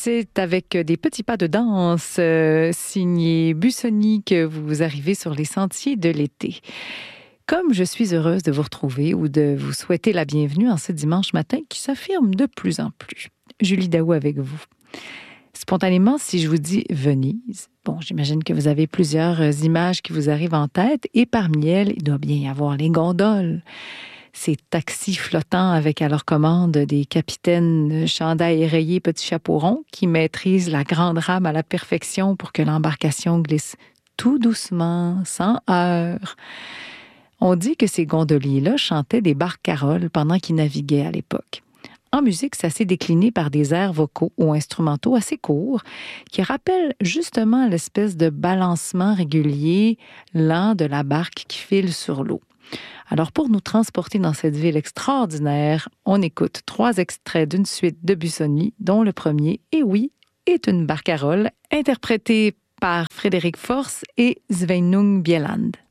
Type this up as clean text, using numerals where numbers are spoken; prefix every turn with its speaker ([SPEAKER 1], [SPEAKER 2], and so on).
[SPEAKER 1] C'est avec des petits pas de danse signé Busoni que vous arrivez sur les sentiers de l'été. Comme je suis heureuse de vous retrouver ou de vous souhaiter la bienvenue en ce dimanche matin qui s'affirme de plus en plus. Julie Daou avec vous. Spontanément, si je vous dis Venise, bon, j'imagine que vous avez plusieurs images qui vous arrivent en tête et parmi elles, il doit bien y avoir les gondoles. Ces taxis flottants avec à leur commande des capitaines chandail rayés, petits chapeaux ronds qui maîtrisent la grande rame à la perfection pour que l'embarcation glisse tout doucement, sans heurts. On dit que ces gondoliers-là chantaient des barcaroles pendant qu'ils naviguaient à l'époque. En musique, ça s'est décliné par des airs vocaux ou instrumentaux assez courts qui rappellent justement l'espèce de balancement régulier, lent de la barque qui file sur l'eau. Alors, pour nous transporter dans cette ville extraordinaire, on écoute 3 extraits d'une suite de Busoni, dont le premier, et oui, est une barcarolle interprétée par Frédéric Force et Sveinung Bjelland.